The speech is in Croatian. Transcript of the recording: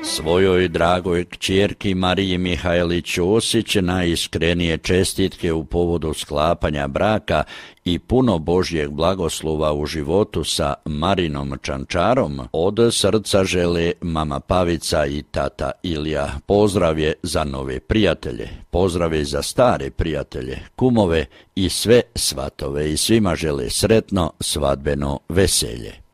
Svojoj dragoj kćerki Mariji Mihajli Ćosić najiskrenije čestitke u povodu sklapanja braka i puno Božjeg blagoslova u životu sa Marinom Čančarom od srca žele mama Pavica i tata Ilija. Pozdrav je za nove prijatelje, pozdrav je za stare prijatelje, kumove i sve svatove i svima žele sretno svadbeno veselje.